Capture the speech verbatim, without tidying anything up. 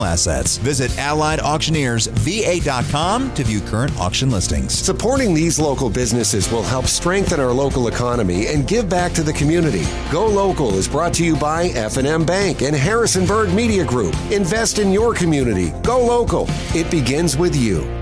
assets. Visit allied auctioneers v a dot com to view current auction listings. Supporting these local businesses will help strengthen our local economy and give back to the community. Go Local is brought to you by F and M Bank and Harrisonburg Media Group. Invest in your community. Go Local. It begins with you.